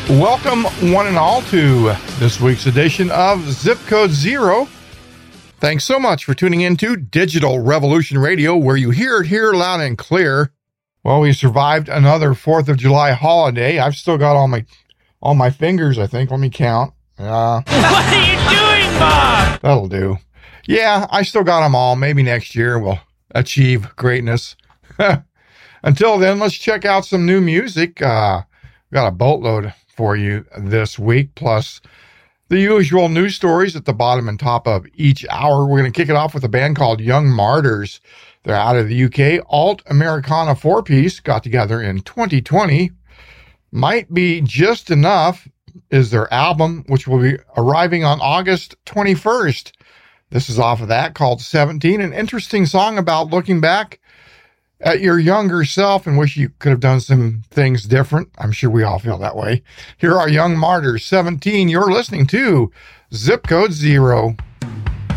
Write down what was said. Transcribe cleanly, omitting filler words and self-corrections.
Welcome, one and all, to this week's edition of Zip Code Zero. Thanks so much for tuning in to Digital Revolution Radio, where you hear it here loud and clear. Well, we survived another 4th of July holiday. I've still got all my fingers, I think. Let me count. What are you doing, Bob? That'll do. Yeah, I still got them all. Maybe next year we'll achieve greatness. Until then, let's check out some new music. Got a boatload for you this week, plus the usual news stories at the bottom and top of each hour. We're going to kick it off with a band called Young Martyrs. They're out of the UK. Alt Americana 4-piece, got together in 2020. Might Be Just Enough is their album, which will be arriving on August 21st. This is off of that, called 17, an interesting song about looking back at your younger self and wish you could have done some things different. I'm sure we all feel that way. Here are Young Martyrs, 17. You're listening to Zip Code Zero.